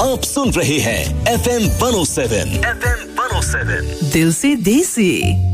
आप सुन रहे हैं FM 107 दिल से देसी।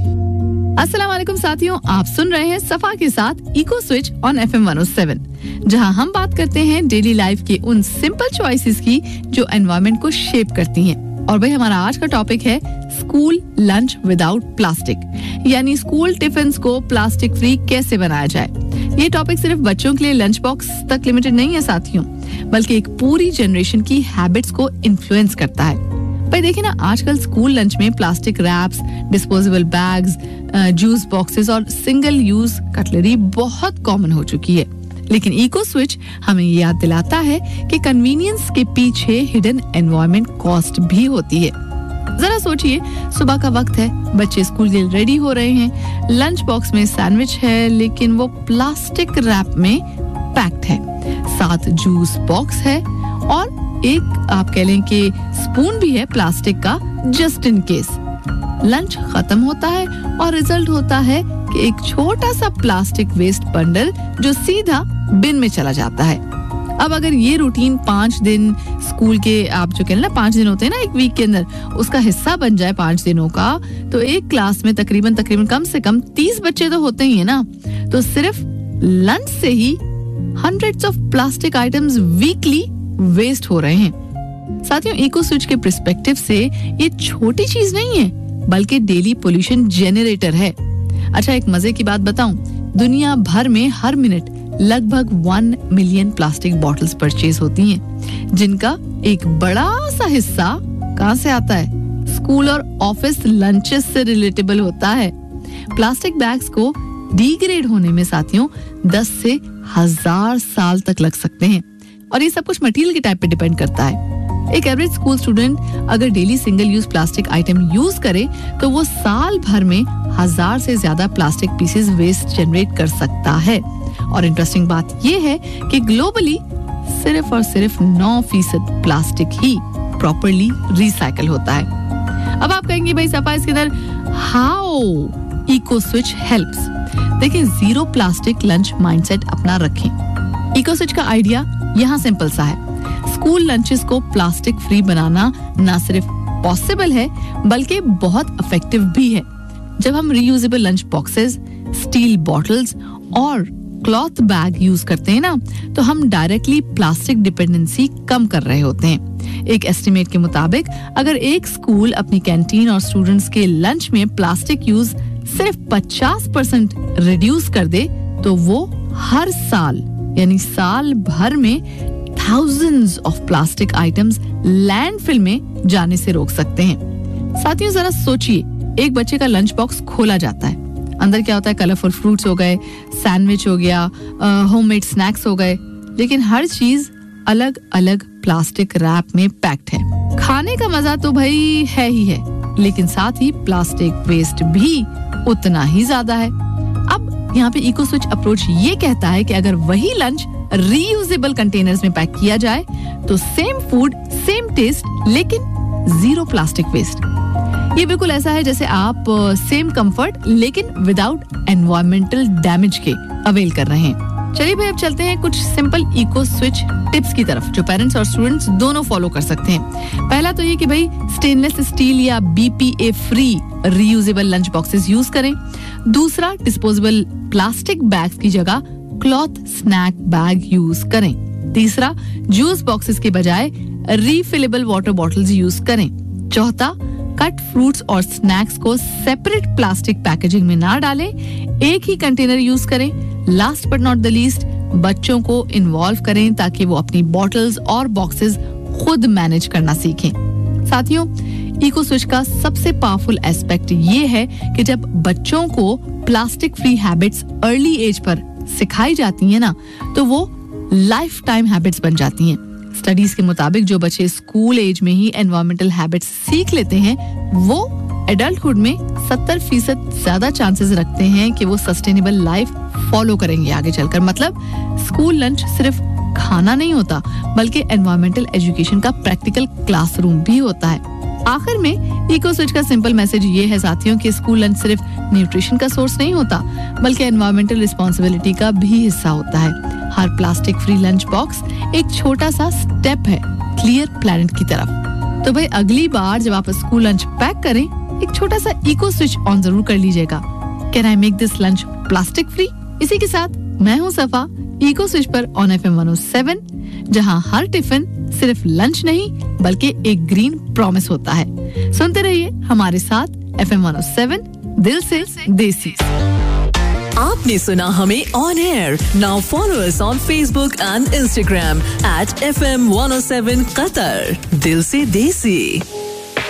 अस्सलाम वालेकुम साथियों, आप सुन रहे हैं सफा के साथ इको स्विच ऑन FM 107, जहां हम बात करते हैं डेली लाइफ के उन सिंपल चॉइसेस की जो एनवायरनमेंट को शेप करती हैं। और भाई हमारा आज का टॉपिक है स्कूल लंच विदाउट प्लास्टिक, यानी स्कूल टिफिन्स को प्लास्टिक फ्री कैसे बनाया जाए। ये टॉपिक सिर्फ बच्चों के लिए लंच बॉक्स तक लिमिटेड नहीं है साथियों, बल्कि एक पूरी जनरेशन की हैबिट्स को इन्फ्लुएंस करता है। भाई देखिए ना, आजकल स्कूल लंच में plastic raps, disposable bags, juice boxes और सिंगल यूज कटलरी बहुत कॉमन हो चुकी है। लेकिन इको स्विच हमें याद दिलाता है कि कन्वीनियंस के पीछे हिडन एनवायरनमेंट कॉस्ट भी होती है। जरा सोचिए, सुबह का वक्त है, बच्चे स्कूल के लिए रेडी हो रहे हैं, लंच बॉक्स में सैंडविच है लेकिन वो प्लास्टिक रैप में पैक्ड है, साथ जूस बॉक्स है और एक आप कह लें कि स्पून भी है प्लास्टिक का जस्ट इन केस। लंच खत्म होता है और रिजल्ट होता है कि एक छोटा सा प्लास्टिक वेस्ट बंडल जो सीधा बिन में चला जाता है। अब अगर ये रूटीन 5 दिन स्कूल के, आप जो कह रहे हैं ना 5 दिन होते हैं ना एक वीक के अंदर, उसका हिस्सा बन जाए 5 दिनों का, तो एक क्लास में तकरीबन कम से कम 30 बच्चे तो होते ही है ना। तो सिर्फ लंच से ही hundreds of plastic items weekly waste हो रहे हैं। साथियों, इको स्विच के पर्सपेक्टिव से ये छोटी चीज नहीं है, बल्कि डेली पोल्यूशन जेनरेटर है। अच्छा, एक मजे की बात बताऊं, दुनिया भर में हर मिनट लगभग 1 मिलियन प्लास्टिक बॉटल्स परचेज होती हैं, जिनका एक बड़ा सा हिस्सा कहां से आता है? स्कूल और ऑफिस लंचेस से रिलेटेबल होता है। प्लास्टिक बैग्स को डिग्रेड होने में साथियों 10 से 1000 साल तक लग सकते हैं, और ये सब कुछ मटेरियल के टाइप पे डिपेंड करता है। एक एवरेज स्कूल स्टूडेंट अगर daily single use plastic item use करे तो वो साल भर में 1000 से ज्यादा प्लास्टिक पीसेस वेस्ट जनरेट कर सकता है। और इंटरेस्टिंग बात ये है कि ग्लोबली सिर्फ और सिर्फ 9% प्लास्टिक ही प्रॉपरली रिसाइकल होता है। अब आप कहेंगे भाई सफा इसके अंदर हाउ इको स्विच हेल्प्स। देखिए, जीरो प्लास्टिक लंच माइंडसेट अपना रखें। इको स्विच का आइडिया यहाँ सिंपल सा है, स्कूल लंचेस को प्लास्टिक फ्री बनाना ना सिर्फ पॉसिबल है बल्कि बहुत इफेक्टिव भी है। जब हम reusable lunch boxes, steel bottles और क्लॉथ बैग यूज करते हैं ना, तो हम डायरेक्टली प्लास्टिक डिपेंडेंसी कम कर रहे होते हैं। एक एस्टिमेट के मुताबिक अगर एक स्कूल अपनी कैंटीन और स्टूडेंट्स के लंच में प्लास्टिक यूज सिर्फ 50% रिड्यूस कर दे तो वो हर साल यानी साल भर में thousands of plastic items landfill में जाने से रोक सकते हैं। साथियों, जरा सोचिए, एक बच्चे का लंच बॉक्स खोला जाता है, अंदर क्या होता है? कलरफुल फ्रूट्स हो गए, सैंडविच हो गया, होममेड स्नैक्स हो गए, लेकिन हर चीज अलग अलग प्लास्टिक रैप में पैक्ड है। खाने का मजा तो भाई है ही है, लेकिन साथ ही प्लास्टिक वेस्ट भी उतना ही ज्यादा है। अब यहाँ पे इको स्विच अप्रोच ये कहता है कि अगर वही लंच रीयूजेबल कंटेनर्स में पैक किया जाए तो सेम फूड, सेम टेस्ट, लेकिन जीरो प्लास्टिक वेस्ट। ये बिल्कुल ऐसा है जैसे आप सेम कंफर्ट लेकिन विदाउट एनवायरमेंटल डैमेज के अवेल कर रहे हैं। चलिए भाई, अब चलते हैं कुछ सिंपल इको स्विच टिप्स की तरफ जो पेरेंट्स और स्टूडेंट्स दोनों फॉलो कर सकते हैं। पहला तो ये कि भाई स्टेनलेस स्टील या BPA free reusable lunch boxes use करें। दूसरा, डिस्पोजेबल प्लास्टिक बैग्स की जगह क्लॉथ स्नैक बैग यूज करें। तीसरा, जूस बॉक्सेस के बजाय रीफिलेबल वाटर बॉटल्स यूज करें। चौथा, कट फ्रूट्स और स्नैक्स को सेपरेट प्लास्टिक पैकेजिंग में ना डालें, एक ही कंटेनर यूज करें। Last but not the least, बच्चों को इन्वॉल्व करें ताकि वो अपनी बॉटल्स और बॉक्सेस खुद मैनेज करना सीखें। साथियों, इको स्विच का सबसे पावरफुल एस्पेक्ट ये है कि जब बच्चों को plastic free habits early as per सिखाई जाती है ना, तो वो लाइफ टाइम हैबिट्स बन जाती हैं। स्टडीज के मुताबिक जो बच्चे स्कूल एज में ही एनवायरमेंटल हैबिट्स सीख लेते हैं, वो एडल्टहुड में 70% ज्यादा चांसेस रखते हैं कि वो सस्टेनेबल लाइफ फॉलो करेंगे आगे चलकर। मतलब स्कूल लंच सिर्फ खाना नहीं होता, बल्कि एनवायरमेंटल एजुकेशन का प्रैक्टिकल क्लासरूम भी होता है। आखिर में इको स्विच का सिंपल मैसेज ये है साथियों कि स्कूल लंच सिर्फ न्यूट्रिशन का सोर्स नहीं होता, बल्कि एनवायरमेंटल रिस्पॉन्सिबिलिटी का भी हिस्सा होता है। हर प्लास्टिक फ्री लंच बॉक्स एक छोटा सा स्टेप है क्लियर प्लैनेट की तरफ। तो भाई अगली बार जब आप स्कूल लंच पैक करें, एक छोटा सा इको स्विच ऑन जरूर कर लीजिएगा। Can I make this lunch plastic free? इसी के साथ मैं हूँ सफा, इको स्विच पर ऑन FM 107, जहाँ हर टिफिन सिर्फ लंच नहीं बल्कि एक ग्रीन प्रॉमिस होता है। सुनते रहिए हमारे साथ FM 107, दिल से देसी। आपने सुना हमें on air. Now follow us on Facebook and Instagram @FM 107 Qatar। दिल से देसी।